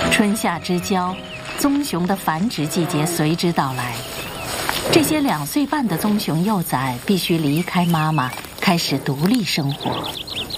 春夏之交，棕熊的繁殖季节随之到来。这些2岁半的棕熊幼崽必须离开妈妈，开始独立生活。